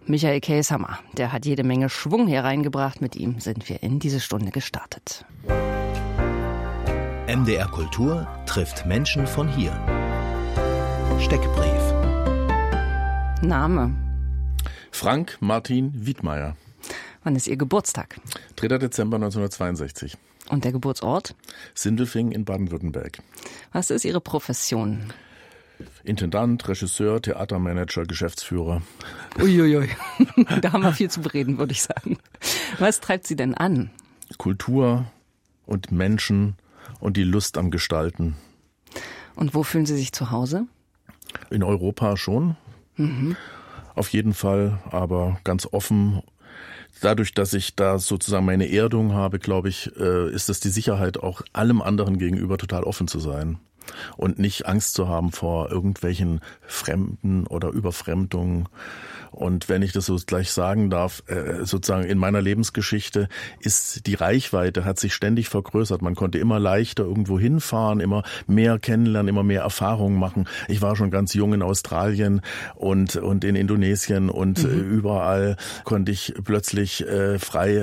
Michael Käshammer. Der hat jede Menge Schwung hier reingebracht. Mit ihm sind wir in diese Stunde gestartet. MDR Kultur trifft Menschen von hier. Steckbrief. Name? Frank Martin Wiedmeier. Wann ist Ihr Geburtstag? 3. Dezember 1962. Und der Geburtsort? Sindelfingen in Baden-Württemberg. Was ist Ihre Profession? Intendant, Regisseur, Theatermanager, Geschäftsführer. Uiuiui, da haben wir viel zu bereden, würde ich sagen. Was treibt Sie denn an? Kultur und Menschen und die Lust am Gestalten. Und wo fühlen Sie sich zu Hause? In Europa schon. Auf jeden Fall, aber ganz offen. Dadurch, dass ich da sozusagen meine Erdung habe, glaube ich, ist es die Sicherheit, auch allem anderen gegenüber total offen zu sein. Und nicht Angst zu haben vor irgendwelchen Fremden oder Überfremdungen. Und wenn ich das so gleich sagen darf, sozusagen in meiner Lebensgeschichte ist die Reichweite, hat sich ständig vergrößert. Man konnte immer leichter irgendwo hinfahren, immer mehr kennenlernen, immer mehr Erfahrungen machen. Ich war schon ganz jung in Australien und in Indonesien und überall konnte ich plötzlich frei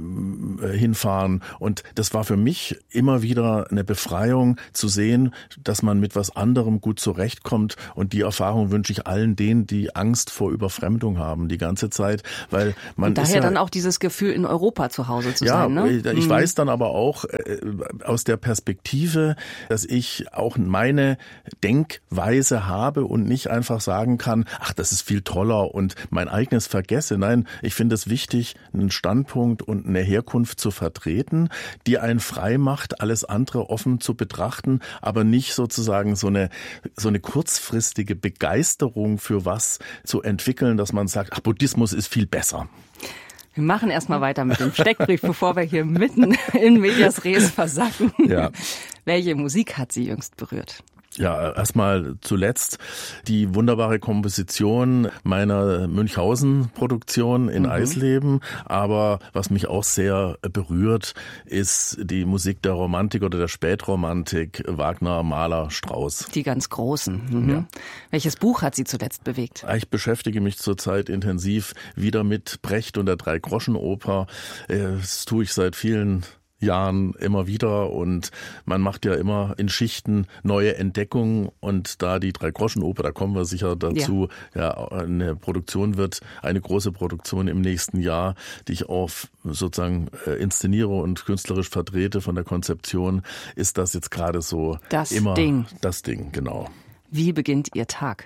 hinfahren. Und das war für mich immer wieder eine Befreiung zu sehen, dass man mit was anderem gut zurechtkommt. Und die Erfahrung wünsche ich allen denen, die Angst vor Überfremdung haben die ganze Zeit, weil man und daher dann auch dieses Gefühl, in Europa zu Hause zu sein, ne? Ich weiß dann aber auch aus der Perspektive, dass ich auch meine Denkweise habe und nicht einfach sagen kann, ach, das ist viel toller und mein eigenes vergesse. Nein, ich finde es wichtig, einen Standpunkt und eine Herkunft zu vertreten, die einen frei macht, alles andere offen zu betrachten, aber nicht sozusagen so eine kurzfristige Begeisterung für was zu entwickeln, dass man sagt, ach, Buddhismus ist viel besser. Wir machen erstmal weiter mit dem Steckbrief, bevor wir hier mitten in Medias Res versacken. Ja. Welche Musik hat Sie jüngst berührt? Ja, erstmal zuletzt die wunderbare Komposition meiner Münchhausen-Produktion in Eisleben. Aber was mich auch sehr berührt, ist die Musik der Romantik oder der Spätromantik, Wagner, Mahler, Strauss. Die ganz großen. Ja. Welches Buch hat Sie zuletzt bewegt? Ich beschäftige mich zurzeit intensiv wieder mit Brecht und der Drei-Groschen-Oper. Das tue ich seit vielen Jahren immer wieder und man macht ja immer in Schichten neue Entdeckungen und da die Drei-Groschen-Oper, da kommen wir sicher dazu, eine Produktion wird, eine große Produktion im nächsten Jahr, die ich auch sozusagen inszeniere und künstlerisch vertrete von der Konzeption, ist das jetzt gerade so das Ding, genau. Wie beginnt Ihr Tag?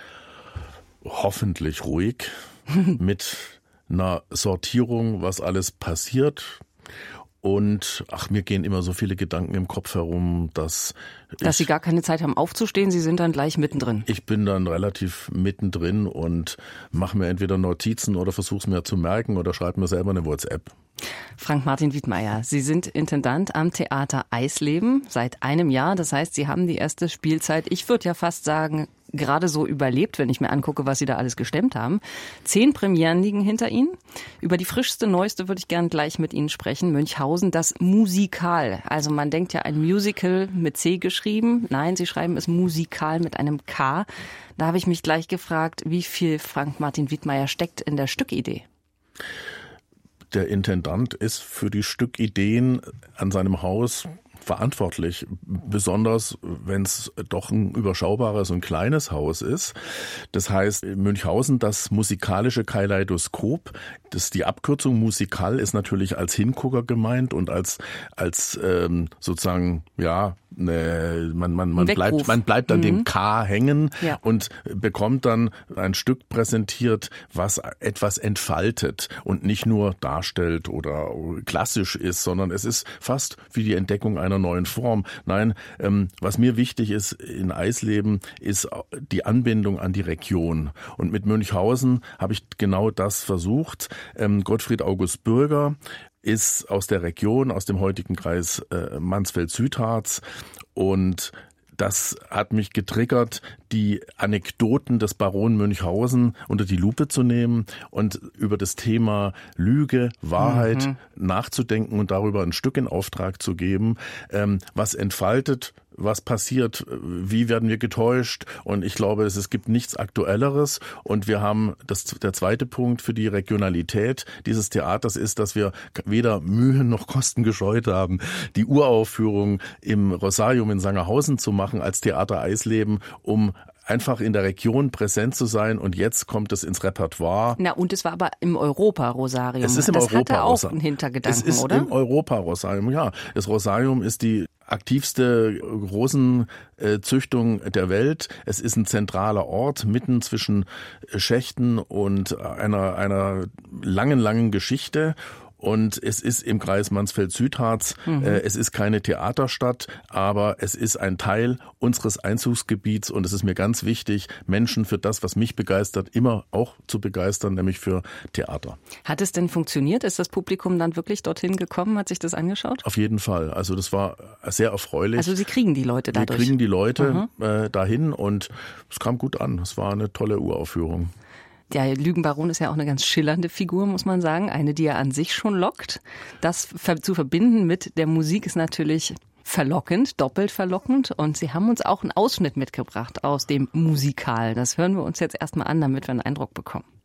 Hoffentlich ruhig, mit einer Sortierung, was alles passiert. Und mir gehen immer so viele Gedanken im Kopf herum, dass Sie gar keine Zeit haben aufzustehen, Sie sind dann gleich mittendrin. Ich bin dann relativ mittendrin und mache mir entweder Notizen oder versuche es mir zu merken oder schreibe mir selber eine WhatsApp. Frank Martin Wiedmeier, Sie sind Intendant am Theater Eisleben seit einem Jahr. Das heißt, Sie haben die erste Spielzeit, ich würde ja fast sagen, gerade so überlebt, wenn ich mir angucke, was Sie da alles gestemmt haben. 10 Premieren liegen hinter Ihnen. Über die frischste, neueste würde ich gern gleich mit Ihnen sprechen. Münchhausen, das Musikal. Also man denkt ja ein Musical mit C geschrieben. Nein, Sie schreiben es Musikal mit einem K. Da habe ich mich gleich gefragt, wie viel Frank Martin Wiedmeier steckt in der Stückidee? Der Intendant ist für die Stückideen an seinem Haus verantwortlich, besonders wenn es doch ein überschaubares und kleines Haus ist. Das heißt, Münchhausen, das musikalische Kaleidoskop, die Abkürzung Musikal ist natürlich als Hingucker gemeint und als sozusagen, man bleibt an dem K hängen und bekommt dann ein Stück präsentiert, was etwas entfaltet und nicht nur darstellt oder klassisch ist, sondern es ist fast wie die Entdeckung einer neuen Form. Nein, was mir wichtig ist in Eisleben, ist die Anbindung an die Region. Und mit Münchhausen habe ich genau das versucht. Gottfried August Bürger ist aus der Region, aus dem heutigen Kreis Mansfeld-Südharz und das hat mich getriggert, die Anekdoten des Baron Münchhausen unter die Lupe zu nehmen und über das Thema Lüge, Wahrheit nachzudenken und darüber ein Stück in Auftrag zu geben, was entfaltet was passiert, wie werden wir getäuscht, und ich glaube, es gibt nichts Aktuelleres, und wir haben der zweite Punkt für die Regionalität dieses Theaters ist, dass wir weder Mühe noch Kosten gescheut haben, die Uraufführung im Rosarium in Sangerhausen zu machen als Theater Eisleben, um einfach in der Region präsent zu sein, und jetzt kommt es ins Repertoire. Na, und es war aber im Europa-Rosarium. Es ist im das hatte auch einen Hintergedanken, oder? Es ist im Europa-Rosarium, ja. Das Rosarium ist die aktivste Rosenzüchtung der Welt. Es ist ein zentraler Ort mitten zwischen Schächten und einer langen Geschichte. Und es ist im Kreis Mansfeld-Südharz. Es ist keine Theaterstadt, aber es ist ein Teil unseres Einzugsgebiets, und es ist mir ganz wichtig, Menschen für das, was mich begeistert, immer auch zu begeistern, nämlich für Theater. Hat es denn funktioniert? Ist das Publikum dann wirklich dorthin gekommen? Hat sich das angeschaut? Auf jeden Fall. Also das war sehr erfreulich. Also Sie kriegen die Leute dadurch? Wir kriegen die Leute dahin, und es kam gut an. Es war eine tolle Uraufführung. Der Lügenbaron ist ja auch eine ganz schillernde Figur, muss man sagen. Eine, die er an sich schon lockt. Das zu verbinden mit der Musik ist natürlich verlockend, doppelt verlockend. Und Sie haben uns auch einen Ausschnitt mitgebracht aus dem Musikal. Das hören wir uns jetzt erstmal an, damit wir einen Eindruck bekommen.